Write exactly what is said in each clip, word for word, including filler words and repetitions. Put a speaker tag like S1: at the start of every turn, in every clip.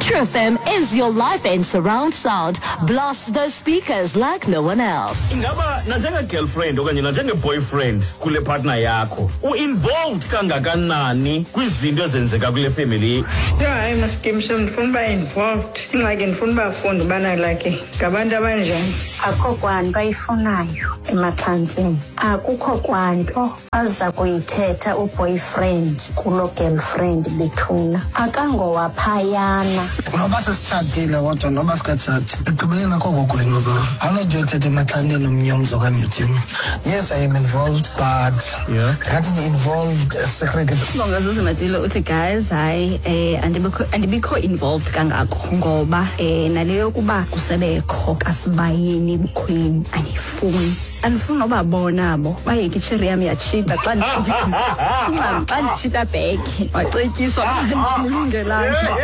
S1: True F M is your life and surround sound. Blast those speakers like no one else.
S2: Ingaba nanjenga girlfriend okanye nanjenga boyfriend kule partner yakho u-involved kangakanani kwizinto ezenzeka kule family?
S3: Yeah, I'm a scheme ngifuna uba involved. Ingxaki ngifuna uba funda ubana like ngabantu abanjani.
S4: Akho kwanto ayifunayo emaxhantseni. Akukho kwanto aza kuyithetha uboyfriend kulo girlfriend bethuna. Akangowaphayana.
S5: Noba sesitshatile kodwa noba sikatshati ekugqibeleni akho ngogwini ngoba awunodiyo uthetha emaxhaneni omnyomzo okanye uthini. Yes, I am involved, but
S2: yeah,
S5: ngathi involved uh, secretly.
S6: Bongazuzu Matilo uthi guys hayi eh andibikho andibikho involved kangako ngoba eh naleyo kuba kusebekho kasibayini bukhwini andifuni andifuni noba bona bo bayeke icherry yami yachita xa ndithina xa ndichita back wacetyiswa bandimlungelanga.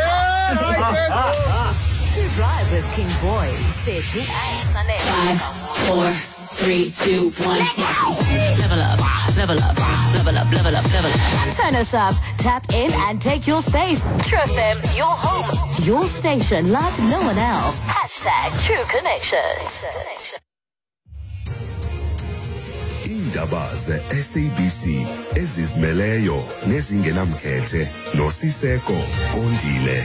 S1: To drive with King Boy, Setu and Sunday.
S7: Five, four, three, two, one. Level up, level up, level up, level up, level up.
S1: Turn us up, tap in and take your space. True F M, your home, your station like no one else. Hashtag True Connections.
S8: Indaba ze-S A B C ezizimeleyo nezingenamkhethe noSiseko Kondile.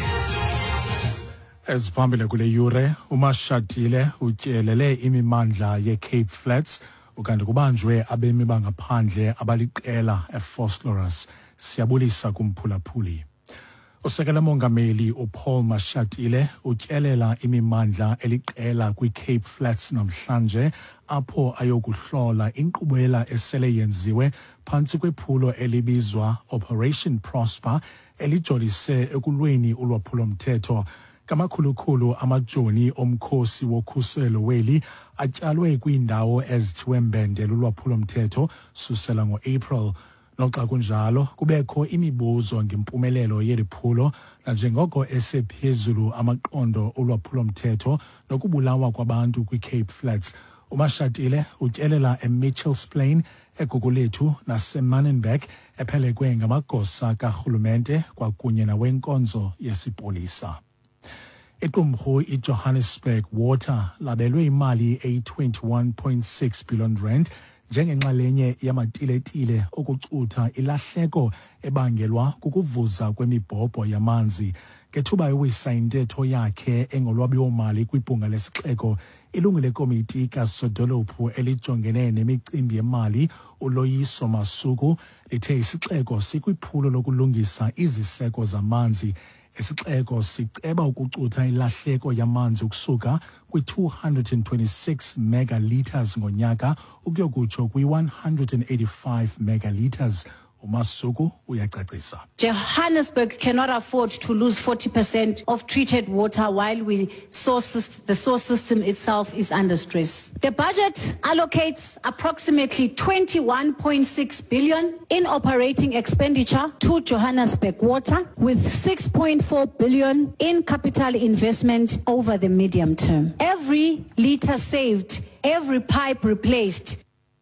S9: Eziphambili kule yure uMashatile utyelele imimandla ye-Cape Flats ukanti kubanjwe abemi bangaphandle abaliqela eFosloras. Siyabulisa kumphulaphuli. Usekela mongameli uPaul Mashatile utyelela imimandla eliqela kwi-Cape Flats namhlanje apho ayokuhlola inkqubela esele yenziwe phantsi kwephulo elibizwa Operation Prosper elijolise ekulweni ulwaphulomthetho kamakhulukhulu amajoni omkhosi wokhuselo weli atyalwe kwiindawo ezithiwe mbendela ulwaphulomthetho susela ngo-April. Noxa kunjalo kubekho imibuzo ngempumelelo yeliphulo nanjengoko esephezulu amaqondo olwaphulomthetho nokubulawa kwabantu kwi-Cape Flats. uMashatile utyelela eMitchells Plain, eGugulethu naseMannenberg ephelekwe ngamagosa karhulumente kwakunye nawenkonzo yesipolisa. Iqumrhu iJohannesburg Water labelwe imali eyi-twenty-one point six billion rand njengenxalenye yamatiletile okucutha ilahleko ebangelwa kukuvuza kwemibhobho yamanzi. Ngethuba ewisa intetho yakhe engolwabiwo-mali kwibhunga lesixeko, ilungu lekomiti kasodolophu elijongene nemicimbi yemali uLoyiso Masuku lithe isixeko sikwiphulo lokulungisa iziseko zamanzi. Isixeko siceba ukucutha ilahleko yamanzi ukusuka kwi-two hundred twenty-six megalitres ngonyaka ukuyokutsho kwi-one hundred eighty-five megalitres. uMasuku uyacacisa.
S10: Johannesburg cannot afford to lose forty percent of treated water while we source, the source system itself is under stress. The budget allocates approximately twenty-one point six billion in operating expenditure to Johannesburg Water, with six point four billion in capital investment over the medium term. Every litre saved, every pipe replaced.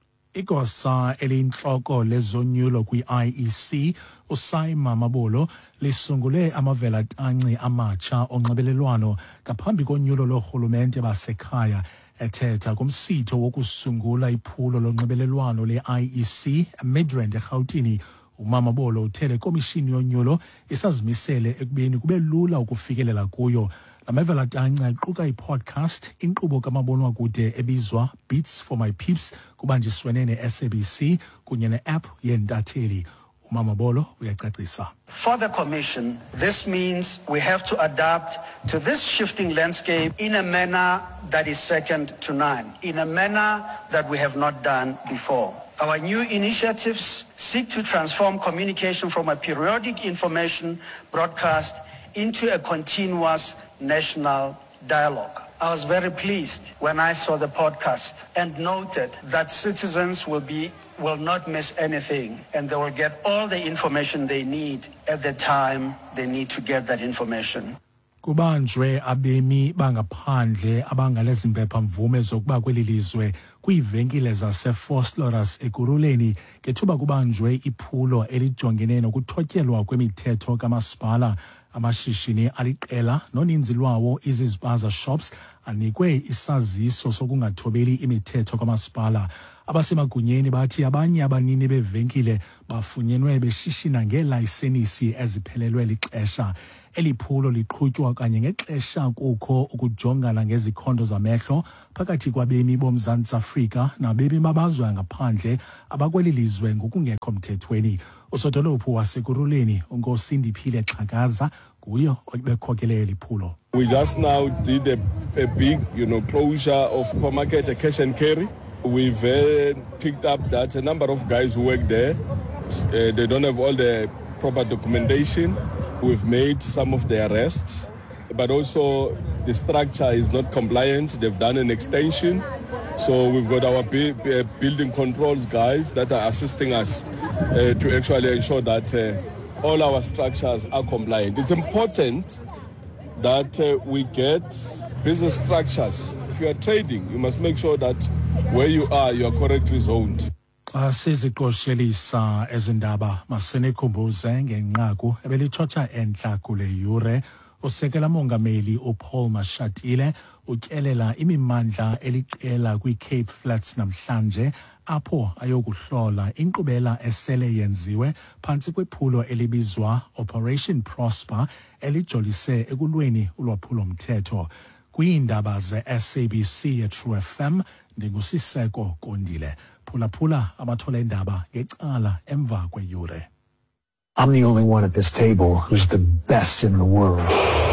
S9: Igosa eliyintloko lezonyulo kwi-I E C uSaima Mabolo lisungule amavela-tanci amatsha onxibelelwano ngaphambi konyulo lorhulumente basekhaya. Ethetha kumsitho wokusungula iphulo lonxibelelwano le-I E C Midrand eRhawutini, uMamabolo uthe le komishini yonyulo isazimisele ekubeni kube lula ukufikelela kuyo. La mavela-tanci aquka i-podcast, inkqubo kamabonwakude ebizwa Beats for My Peeps kubanjiswene ne-S A B C kunye ne-app yentatheli. uMamabolo uyacacisa.
S11: For the Commission, this means we have to adapt to this shifting landscape in a manner that is second to none, in a manner that we have not done before. Our new initiatives seek to transform communication from a periodic information broadcast into a continuous national dialogue. I was very pleased when I saw the podcast and noted that citizens will be will not miss anything and they will get all the information they need at the time they need to get that information.
S9: Kubanjwe abemi bangaphandle abanganezimpepha mvume zokuba kweli lizwe kwiivenkile zaseFosloras ekuruleni ngethuba kubanjwe iphulo elijongene nokuthotyelwa kwemithetho kamasipala Amashishini aliqela noninzi lwawo izizipaza shops anikwe isaziso sokungathobeli imithetho kamasipala. Abasemagunyeni bathi abanye abanini bevenkile bafunyenwe beshishina ngeelayisenisi eziphelelwe lixesha. Eliphulo liqhutywa kanye ngexesha kukho ukujongana ngezikhondo zamehlo phakathi kwabemi boMzantsi Afrika nabemi babazwe ngaphandle abakweli lizwe ngokungekho mthethweni. Usodolophu wasekuruleni uNkosindiphile Xhakaza kuyo obekhokele eliphulo.
S12: We just now did a, a big, you know, closure of core market, a cash and carry. We've uh, picked up that a number of guys who work there, uh, they don't have all the proper documentation. We've made some of the arrests, but also the structure is not compliant. They've done an extension. So we've got our bu- building controls guys that are assisting us uh, to actually ensure that uh, all our structures are compliant. It's important that uh, we get business structures. If you are trading, you must make sure that where you are, you are correctly zoned.
S9: Asiziqoshelisa ezindaba masenekhumbuze ngenqaku ebelithotha entla kule yure usekela mongameli uPaul Mashatile utyelela imimandla eliqela kwiCape Flats namhlanje apho ayokuhlola inkqubela esele yenziwe phantsi kwephulo elibizwa Operation Prosper elijolise ekulweni ulwaphulo mthetho. Kwiindaba ze-S A B C ye-True F M ndingusiseko Kondile. Phulaphula abathola indaba ngecala emva kweyure.
S13: I'm the only one at this table who's the best in the world.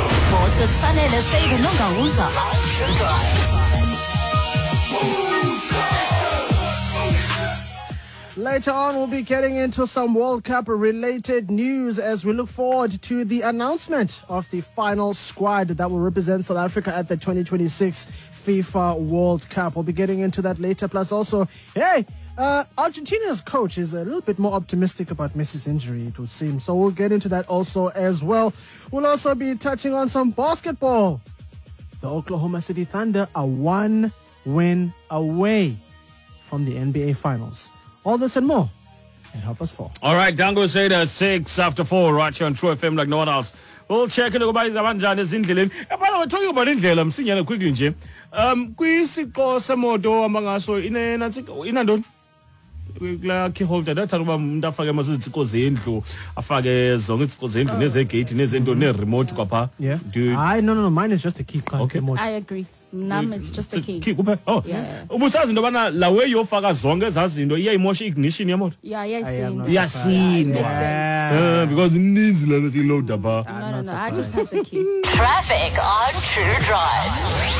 S14: Later on, we'll be getting into some World Cup related news as we look forward to the announcement of the final squad that will represent South Africa at the twenty twenty-six FIFA World Cup. We'll be getting into that later. Plus also, hey, uh, Argentina's coach is a little bit more optimistic about Messi's injury, it would seem. So we'll get into that also as well. We'll also be touching on some basketball. The Oklahoma City Thunder are one win away from the N B A Finals. All this and more. And help us fall.
S15: All right, Dango said uh, six after four right here on True F M like no one else. We'll check it out by Zabanjani Zindlin. By the way, talking about Indlin, I'm seeing you quickly, Jim. Um, Quisiko Samodo Amangaso in a Inandon. Kula keyholder that aruba mndafake masizitsiko zendlu afake zonke izitsiko zendlu nezegate nezento ne remote kwapha.
S14: Yeah.
S15: Dude.
S14: I no no no mine is just a key card.
S15: Okay.
S6: I agree. Nam it's just a key.
S15: Key kuphela. Oh.
S6: Yeah.
S15: Ubusazi into bana la way yofaka zonke ezazinto iyayimosha ignition yemoto.
S6: Yeah, yeah, seen.
S15: Iyasindwa.
S6: Makes sense.
S15: Uh, because ininzi lana siload apha.
S6: No, no, no. I just have the key.
S1: Traffic on True Drive.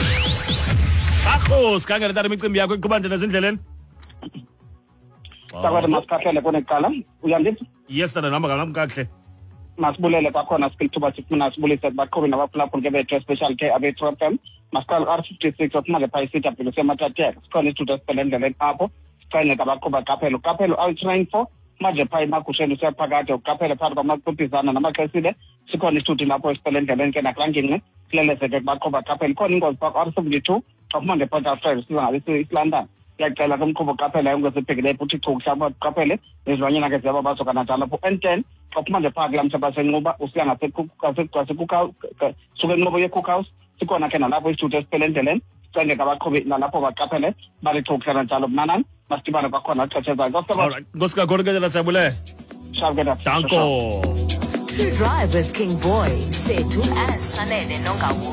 S15: Akho sikangela tata imicimbi yakho iqhuba njani ezindleleni?
S16: Sakwethu masikahlele konekala uyandithi
S15: yes tata namba ngam kahle
S16: masibulele kwakhona sikithuba sifuna sibulise kubaqhubi nabaphulaphuli ke bethu special ke abethu F M masikal R fifty-six okumale pha isitaphulo semathateka sikhona isithuthi esiphelendleleni apho sicane kabaqhuba qaphelo qaphelo ultra four manje pha emagusheni usephakade uqaphele phakathi kwamaqhuphizana namaxesile sikhona isithuthi lapho esiphelendleleni ke nakulangini silelezeke kubaqhuba qaphelo khona ingozi pha R seventy-two okumande Port of Fair siza ngabe London yacela kumqhubo qaphela ungesibhekele futhi chokuhlaba qaphele nezilwanyana ke ziyaba bazokana njalo lapho N ten okumanje phakathi lamthaba senquba usiya ngasekukha suke enqubo ye-cookhouse sikhona ke nalapho isithuthi esiphelendleleni sicenge kabaqhubi nalapho baqaphele bale chokuhlala njalo manani masitibana kwakhona xeshezayo
S15: Nkosi kakhulu ke siyabule
S16: Shabukela
S15: Danko
S1: True Drive with King Boy, Setu and Sanele Nongawu.